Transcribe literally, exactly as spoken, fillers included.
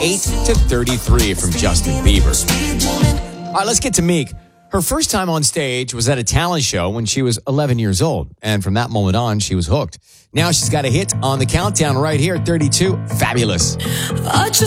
eight to thirty-three from Justin Bieber. All right, let's get to Meek. Her first time on stage was at a talent show when she was eleven years old. And from that moment on, she was hooked. Now she's got a hit on the countdown right here at thirty-two. Fabulous.